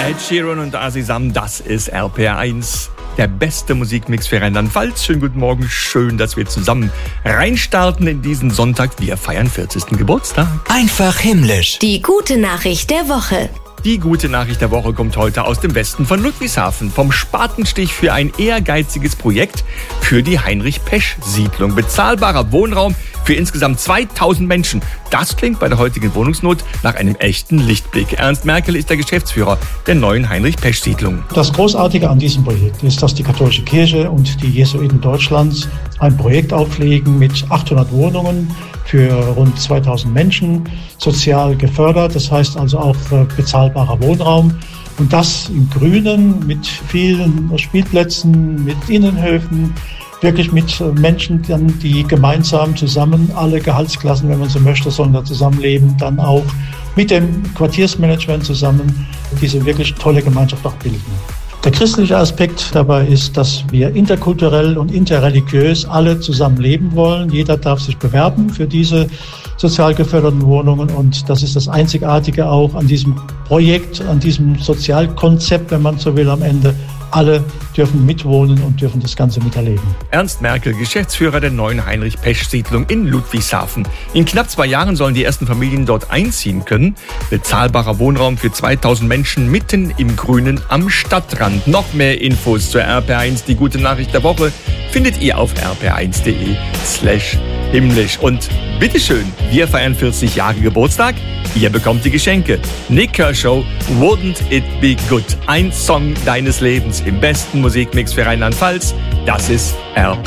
Ed Sheeran und Azizam, das ist RPR1. Der beste Musikmix für Rheinland-Pfalz. Schönen guten Morgen, schön, dass wir zusammen reinstarten in diesen Sonntag. Wir feiern 40. Geburtstag. Einfach himmlisch. Die gute Nachricht der Woche. Die gute Nachricht der Woche kommt heute aus dem Westen von Ludwigshafen. Vom Spatenstich für ein ehrgeiziges Projekt für die Heinrich-Pesch-Siedlung. Bezahlbarer Wohnraum für insgesamt 2000 Menschen. Das klingt bei der heutigen Wohnungsnot nach einem echten Lichtblick. Ernst Merkel ist der Geschäftsführer der neuen Heinrich-Pesch-Siedlung. Das Großartige an diesem Projekt ist, dass die katholische Kirche und die Jesuiten Deutschlands ein Projekt auflegen mit 800 Wohnungen für rund 2000 Menschen, sozial gefördert, das heißt also auch bezahlbarer Wohnraum. Und das im Grünen mit vielen Spielplätzen, mit Innenhöfen, wirklich mit Menschen, die gemeinsam zusammen, alle Gehaltsklassen, wenn man so möchte, sollen da zusammenleben, dann auch mit dem Quartiersmanagement zusammen diese wirklich tolle Gemeinschaft auch bilden. Der christliche Aspekt dabei ist, dass wir interkulturell und interreligiös alle zusammen leben wollen. Jeder darf sich bewerben für diese sozial geförderten Wohnungen und das ist das Einzigartige auch an diesem Projekt, an diesem Sozialkonzept, wenn man so will, am Ende. Alle dürfen mitwohnen und dürfen das Ganze miterleben. Ernst Merkel, Geschäftsführer der neuen Heinrich-Pesch-Siedlung in Ludwigshafen. In knapp 2 Jahren sollen die ersten Familien dort einziehen können. Bezahlbarer Wohnraum für 2000 Menschen mitten im Grünen am Stadtrand. Noch mehr Infos zur RPR1, die gute Nachricht der Woche, findet ihr auf rpr1.de/himmlisch. Und bitteschön, wir feiern 40 Jahre Geburtstag. Ihr bekommt die Geschenke. Nick Kershaw, Wouldn't It Be Good? Ein Song deines Lebens im besten Musikmix für Rheinland-Pfalz. Das ist RPR.